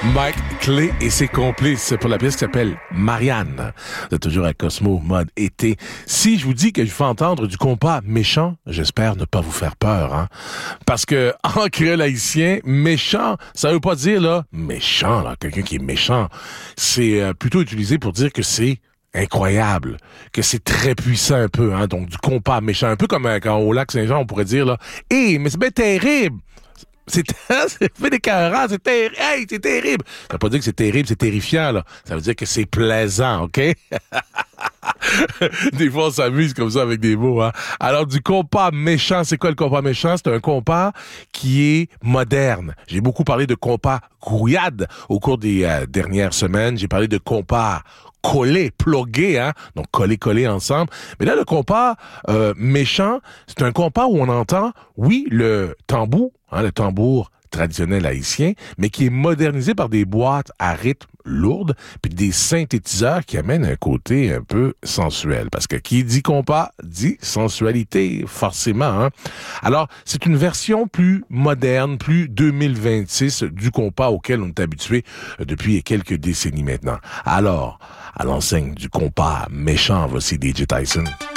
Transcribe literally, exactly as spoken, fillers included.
Mike Clay et ses complices pour la pièce qui s'appelle Marianne. Vous êtes toujours à Cosmo mode été. Si je vous dis que je fais entendre du compas méchant, j'espère ne pas vous faire peur, hein. Parce que, en créole haïtien, méchant, ça veut pas dire, là, méchant, là, quelqu'un qui est méchant. C'est euh, plutôt utilisé pour dire que c'est incroyable, que c'est très puissant un peu, hein. Donc, du compas méchant, un peu comme euh, quand au lac Saint-Jean, on pourrait dire, là, hé, hey, mais c'est bien terrible! C'est, c'est fait des carats, c'est terrible. Hey, c'est terrible. Ça veut pas dire que c'est terrible, c'est terrifiant, là. Ça veut dire que c'est plaisant, OK? Des fois, on s'amuse comme ça avec des mots, hein. Alors, du compas méchant, c'est quoi le compas méchant? C'est un compas qui est moderne. J'ai beaucoup parlé de compas grouillade au cours des euh, dernières semaines. J'ai parlé de compas collé, plugué, hein, donc collé, collé ensemble. Mais là, le compas euh, méchant, c'est un compas où on entend, oui, le tambour, hein, le tambour traditionnel haïtien, mais qui est modernisé par des boîtes à rythme lourdes, puis des synthétiseurs qui amènent un côté un peu sensuel. Parce que qui dit compas, dit sensualité, forcément, hein. Alors, c'est une version plus moderne, plus deux mille vingt-six du compas auquel on est habitué depuis quelques décennies maintenant. Alors, à l'enseigne du compas méchant, voici D J Tyson.